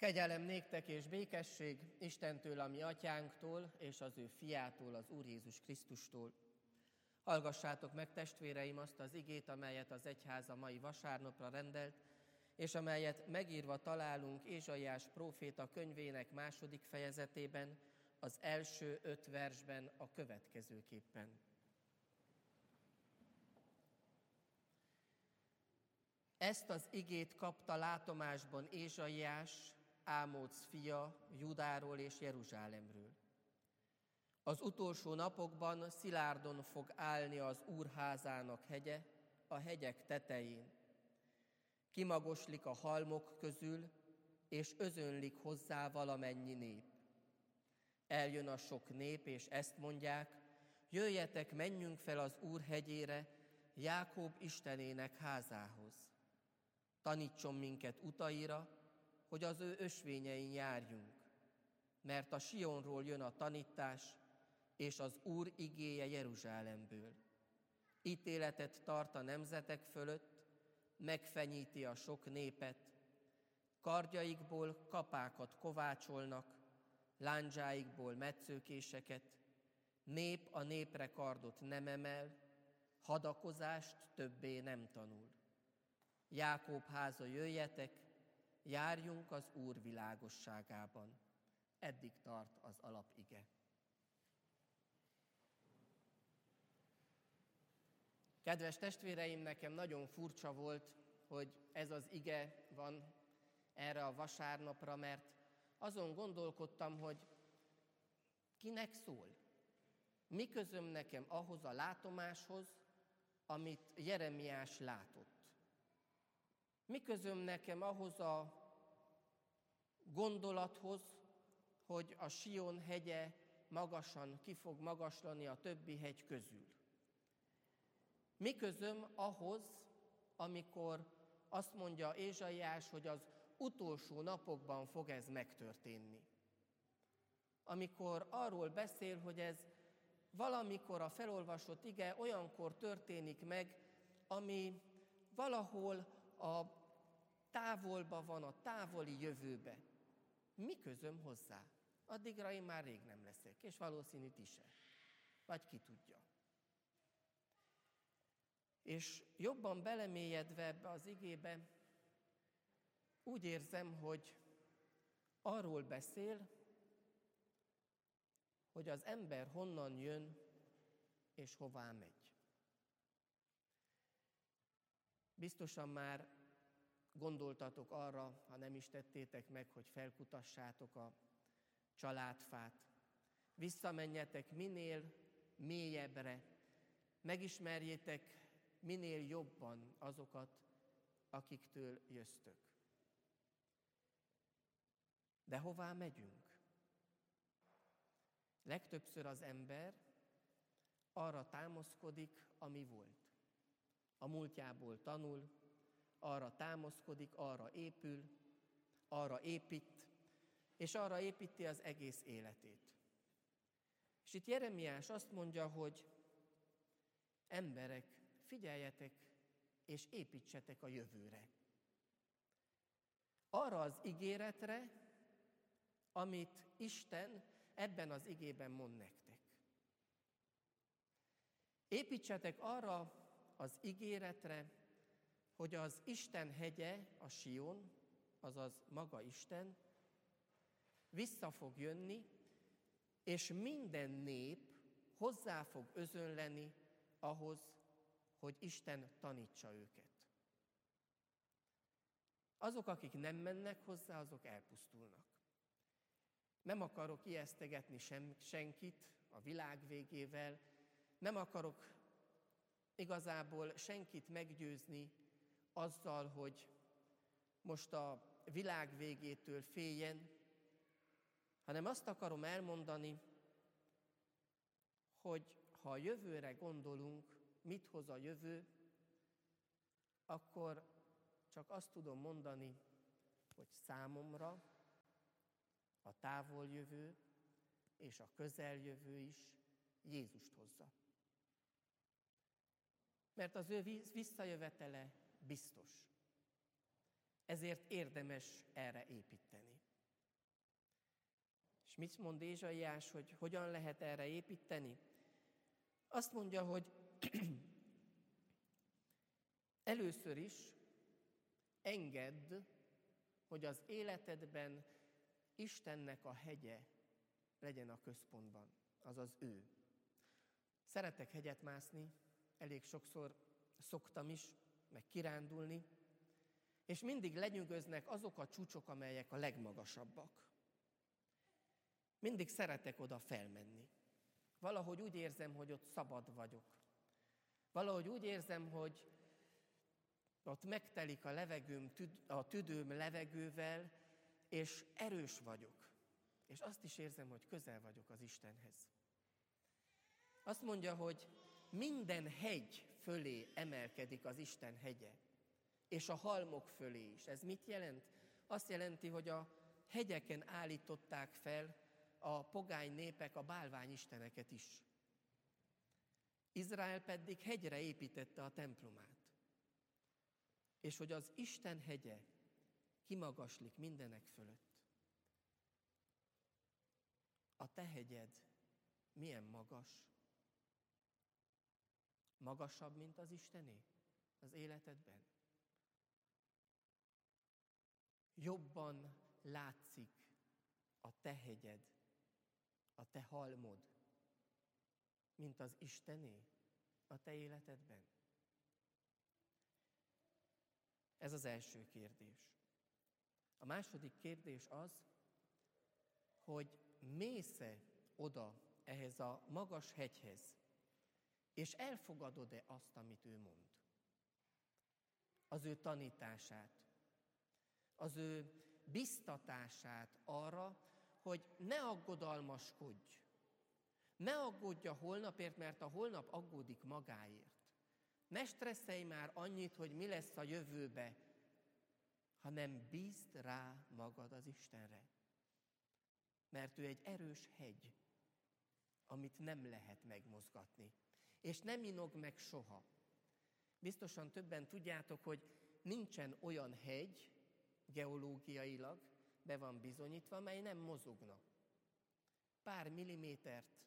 Kegyelem néktek és békesség Istentől, a mi atyánktól, és az ő fiától, az Úr Jézus Krisztustól. Hallgassátok meg, testvéreim, azt az igét, amelyet az egyház a mai vasárnapra rendelt, és amelyet megírva találunk Ézsaiás próféta könyvének 2. fejezetében, az első 5 versben a következőképpen. Ezt az igét kapta látomásban Ézsaiás, Ámóc fia, Judáról és Jeruzsálemről. Az utolsó napokban szilárdon fog állni az Úr házának hegye, a hegyek tetején. Kimagoslik a halmok közül, és özönlik hozzá valamennyi nép. Eljön a sok nép, és ezt mondják: jöjjetek, menjünk fel az Úr hegyére, Jákob Istenének házához. Tanítson minket utaira, hogy az ő ösvényein járjunk, mert a Sionról jön a tanítás, és az Úr igéje Jeruzsálemből. Ítéletet tart a nemzetek fölött, megfenyíti a sok népet, kardjaikból kapákat kovácsolnak, lándzsáikból metszőkéseket, nép a népre kardot nem emel, hadakozást többé nem tanul. Jákob háza, jöjjetek, járjunk az Úr világosságában. Eddig tart az alapige. Kedves testvéreim, nekem nagyon furcsa volt, hogy ez az ige van erre a vasárnapra, mert azon gondolkodtam, hogy kinek szól. Mi közöm nekem ahhoz a látomáshoz, amit Jeremiás látott? Mi közöm nekem ahhoz a gondolathoz, hogy a Sion hegye magasan ki fog magaslani a többi hegy közül? Mi közöm ahhoz, amikor azt mondja Ézsaiás, hogy az utolsó napokban fog ez megtörténni? Amikor arról beszél, hogy ez valamikor a felolvasott ige olyankor történik meg, ami valahol a távolba van, a távoli jövőbe. Mi közöm hozzá? Addigra én már rég nem leszek, és valószínű ti se. Vagy ki tudja. És jobban belemélyedve ebbe az igébe, úgy érzem, hogy arról beszél, hogy az ember honnan jön és hová megy. Biztosan már gondoltatok arra, ha nem is tettétek meg, hogy felkutassátok a családfát. Visszamenjetek minél mélyebbre, megismerjétek minél jobban azokat, akiktől jöztök. De hová megyünk? Legtöbbször az ember arra támaszkodik, ami volt. A múltjából tanul, arra támaszkodik, arra épül, arra épít, és arra építi az egész életét. És itt Jeremiás azt mondja, hogy emberek, figyeljetek, és építsetek a jövőre. Arra az ígéretre, amit Isten ebben az igében mond nektek. Építsetek arra az ígéretre, hogy az Isten hegye, a Sion, azaz maga Isten, vissza fog jönni, és minden nép hozzá fog özönleni ahhoz, hogy Isten tanítsa őket. Azok, akik nem mennek hozzá, azok elpusztulnak. Nem akarok ijesztegetni senkit a világ végével, nem akarok igazából senkit meggyőzni azzal, hogy most a világ végétől féljen, hanem azt akarom elmondani, hogy ha a jövőre gondolunk, mit hoz a jövő, akkor csak azt tudom mondani, hogy számomra a távoljövő és a közeljövő is Jézust hozza. Mert az ő visszajövetele biztos. Ezért érdemes erre építeni. És mit mond Ézsaiás, hogy hogyan lehet erre építeni? Azt mondja, hogy először is engedd, hogy az életedben Istennek a hegye legyen a központban, azaz ő. Szeretek hegyet mászni, elég sokszor szoktam is, meg kirándulni, és mindig lenyűgöznek azok a csúcsok, amelyek a legmagasabbak. Mindig szeretek oda felmenni. Valahogy úgy érzem, hogy ott szabad vagyok. Valahogy úgy érzem, hogy ott megtelik a levegőm, a tüdőm levegővel, és erős vagyok. És azt is érzem, hogy közel vagyok az Istenhez. Azt mondja, hogy minden hegy fölé emelkedik az Isten hegye, és a halmok fölé is. Ez mit jelent? Azt jelenti, hogy a hegyeken állították fel a pogány népek a bálványisteneket is. Izrael pedig hegyre építette a templomát. És hogy az Isten hegye kimagaslik mindenek fölött. A te hegyed milyen magas? Magasabb, mint az Istené az életedben? Jobban látszik a te hegyed, a te halmod, mint az Istené a te életedben? Ez az első kérdés. A második kérdés az, hogy mész-e oda ehhez a magas hegyhez, és elfogadod-e azt, amit ő mond? Az ő tanítását, az ő biztatását arra, hogy ne aggodalmaskodj. Ne aggódj a holnapért, mert a holnap aggódik magáért. Ne stresszelj már annyit, hogy mi lesz a jövőbe, hanem bízd rá magad az Istenre. Mert ő egy erős hegy, amit nem lehet megmozgatni. És nem inog meg soha. Biztosan többen tudjátok, hogy nincsen olyan hegy, geológiailag be van bizonyítva, mely nem mozogna. Pár millimétert,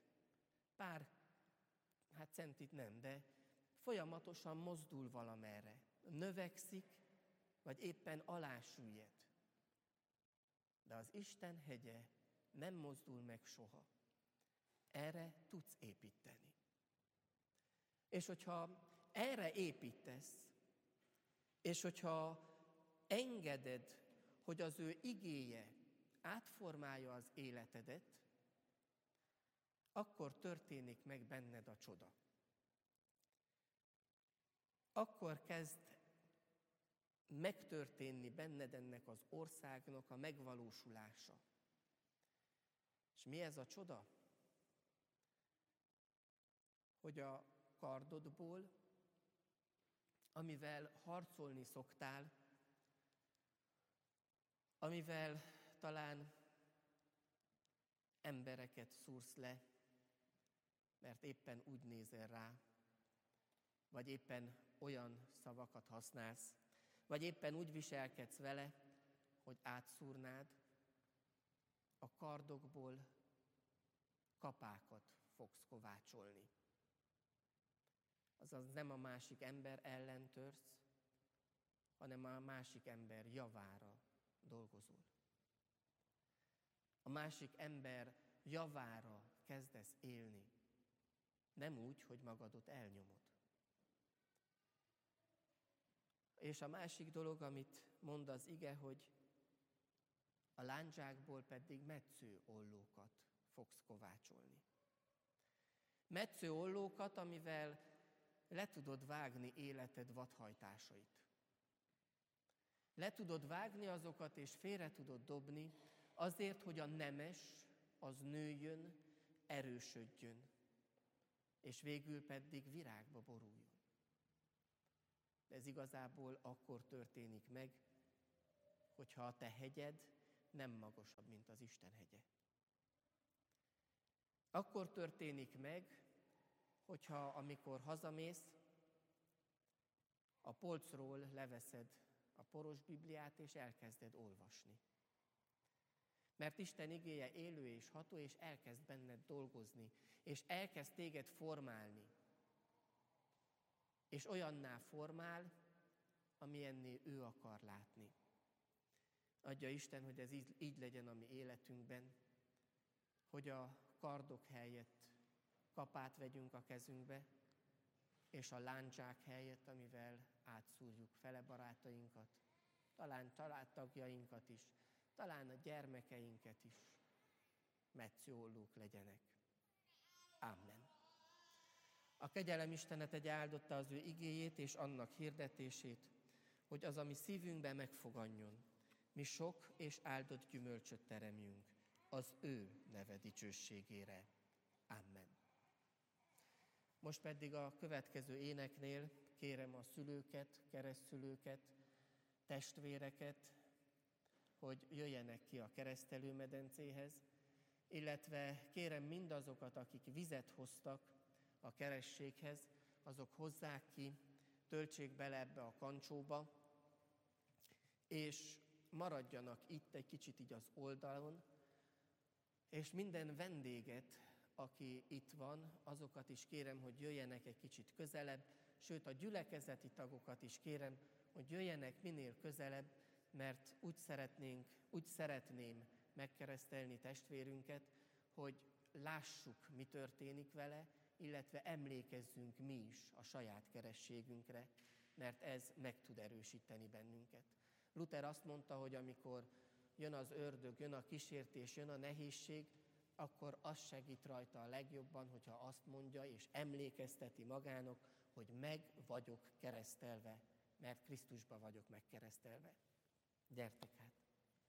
centit nem, de folyamatosan mozdul valamerre. Növekszik, vagy éppen alásüllyed. De az Isten hegye nem mozdul meg soha. Erre tudsz építeni. És hogyha erre építesz, és hogyha engeded, hogy az ő igéje átformálja az életedet, akkor történik meg benned a csoda. Akkor kezd megtörténni benned ennek az országnak a megvalósulása. És mi ez a csoda? Hogy a kardodból, amivel harcolni szoktál, amivel talán embereket szúrsz le, mert éppen úgy nézel rá, vagy éppen olyan szavakat használsz, vagy éppen úgy viselkedsz vele, hogy átszúrnád, a kardokból kapákat fogsz kovácsolni. Azaz nem a másik ember ellen törsz, hanem a másik ember javára dolgozol. A másik ember javára kezdesz élni, nem úgy, hogy magadot elnyomod. És a másik dolog, amit mond az ige, hogy a lándzsákból pedig metsző ollókat fogsz kovácsolni. Metsző ollókat, amivel le tudod vágni életed vadhajtásait. Le tudod vágni azokat, és félre tudod dobni, azért, hogy a nemes, az nőjön, erősödjön, és végül pedig virágba boruljon. De ez igazából akkor történik meg, hogyha a te hegyed nem magasabb, mint az Isten hegye. Akkor történik meg, hogyha amikor hazamész, a polcról leveszed a poros Bibliát, és elkezded olvasni. Mert Isten igéje élő és ható, és elkezd benned dolgozni, és elkezd téged formálni. És olyanná formál, amilyenné ő akar látni. Adja Isten, hogy ez így legyen a mi életünkben, hogy a kardok helyett kapát vegyünk a kezünkbe, és a lándzsák helyett, amivel átszúrjuk fele barátainkat, talán családtagjainkat is, talán a gyermekeinket is, metsziollók legyenek. Amen. A kegyelem Istene tegye áldotta az ő igéjét és annak hirdetését, hogy az, ami szívünkben megfoganjon, mi sok és áldott gyümölcsöt teremjünk az ő neve dicsőségére. Amen. Most pedig a következő éneknél kérem a szülőket, keresztszülőket, testvéreket, hogy jöjjenek ki a keresztelőmedencéhez, illetve kérem mindazokat, akik vizet hoztak a kerességhez, azok hozzák ki, töltsék bele ebbe a kancsóba, és maradjanak itt egy kicsit így az oldalon, és minden vendéget, aki itt van, azokat is kérem, hogy jöjjenek egy kicsit közelebb, sőt a gyülekezeti tagokat is kérem, hogy jöjjenek minél közelebb, mert úgy szeretném megkeresztelni testvérünket, hogy lássuk, mi történik vele, illetve emlékezzünk mi is a saját kerességünkre, mert ez meg tud erősíteni bennünket. Luther azt mondta, hogy amikor jön az ördög, jön a kísértés, jön a nehézség, akkor az segít rajta a legjobban, hogyha azt mondja és emlékezteti magának, hogy meg vagyok keresztelve, mert Krisztusba vagyok megkeresztelve. Gyertek hát!